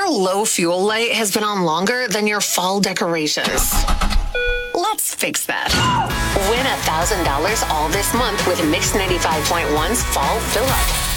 your low fuel light has been on longer than your fall decorations. Let's fix that. Win $1,000 all this month with Mix 95.1's Fall Fill Up.